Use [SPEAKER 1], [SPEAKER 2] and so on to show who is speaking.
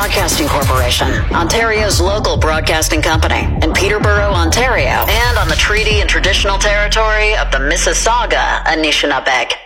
[SPEAKER 1] Broadcasting Corporation, Ontario's local broadcasting company, in Peterborough, Ontario, and on the treaty and traditional territory of the Mississauga Anishinaabe.